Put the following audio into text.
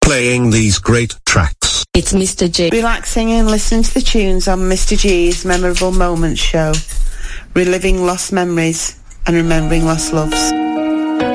playing these great tracks. It's Mr. G. Relaxing and listening to the tunes on Mr. G's Memorable Moments show. Reliving lost memories and remembering lost loves.